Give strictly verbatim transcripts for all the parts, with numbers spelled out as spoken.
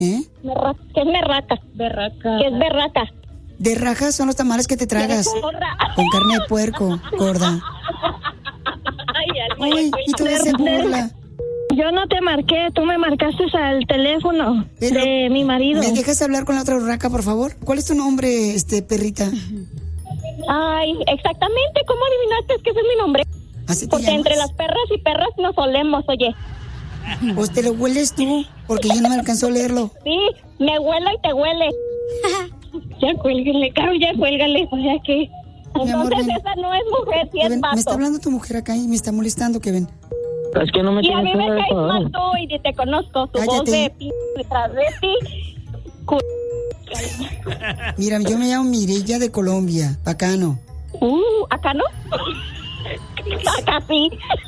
¿Eh? Merra- ¿Qué es merraca? Berraca. ¿Qué es berraca? De rajas son los tamales que te tragas. Gorda. Con carne de puerco, gorda. Ay, Ay, y tú se burla. Yo no te marqué, tú me marcaste al teléfono Pero, de mi marido. ¿me dejas hablar con la otra urraca, por favor? ¿Cuál es tu nombre, este, perrita? Ay, exactamente, ¿cómo adivinaste que ese es mi nombre? ¿Así te Porque llamas? entre las perras y perras nos olemos, oye. Pues te lo hueles tú, porque yo no me alcanzó a leerlo. Sí, me huele y te huele. Ya cuélgale, Caro, ya cuélgale, o sea que... Mi amor, Entonces ven. esa no es mujer, sí es Ven, vato. me está hablando tu mujer acá y me está molestando, Kevin. Es que no me Y a mí me tienes caes nada de mal tú y ni te conozco. Tu Cállate. voz de p... detrás de ti. Cu- Mira, yo me llamo Mireya de Colombia, bacano. Uh, ¿acá no? Acá sí.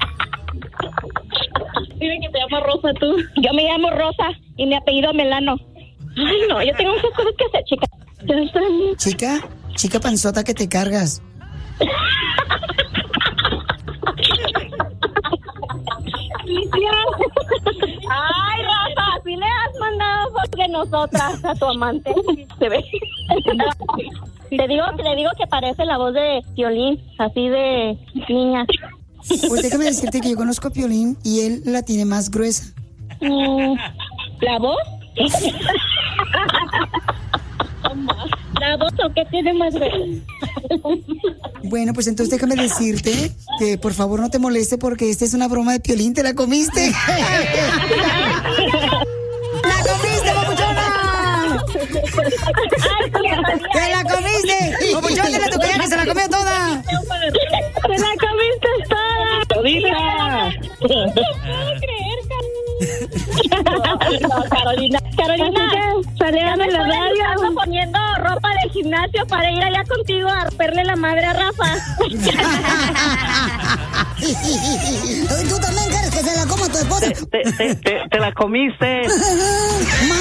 Dime que te llamas Rosa tú. Yo me llamo Rosa y mi apellido Melano. Ay, no, yo tengo muchas cosas que hacer, chica. Ya están... Chica, chica panzota que te cargas. Ay, Rosa, ¿sí le has mandado fotos de nosotras a tu amante? Se ve. Te digo, le digo que parece la voz de Piolín, así de niña. Pues déjame decirte que yo conozco a Piolín y él la tiene más gruesa. Mm, ¿La voz? ¿La voz o qué tiene más grande? Bueno, pues entonces déjame decirte que por favor no te moleste porque esta es una broma de Piolín, ¿te la comiste? ¡La comiste, papuchona! ¡Te la comiste! ¡Papuchón, dile a tu collana que se la comió toda! ¡Te la comiste toda! ¡Todita! No puedo creer, Carolina. No, Carolina. Carolina, salieron en la radio. Estamos poniendo ropa de gimnasio para ir allá contigo a romperle la madre a Rafa. ¿Tú también quieres que se la coma tu esposa? Te, te, te, te la comiste.